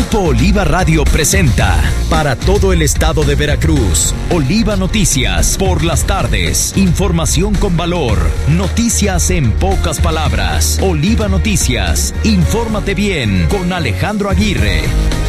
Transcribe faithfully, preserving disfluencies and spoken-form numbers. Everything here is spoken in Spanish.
Grupo Oliva Radio presenta para todo el estado de Veracruz, Oliva Noticias por las tardes. Información con valor, noticias en pocas palabras. Oliva Noticias, infórmate bien con Alejandro Aguirre.